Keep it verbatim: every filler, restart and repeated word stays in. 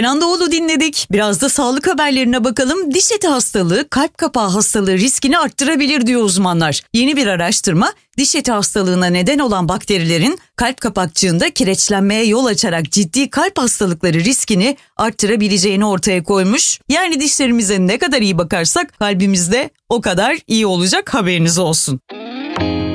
Kenan Doğulu dinledik. Biraz da sağlık haberlerine bakalım. Diş eti hastalığı kalp kapağı hastalığı riskini arttırabilir diyor uzmanlar. Yeni bir araştırma diş eti hastalığına neden olan bakterilerin kalp kapakçığında kireçlenmeye yol açarak ciddi kalp hastalıkları riskini arttırabileceğini ortaya koymuş. Yani dişlerimize ne kadar iyi bakarsak kalbimiz de o kadar iyi olacak, haberiniz olsun.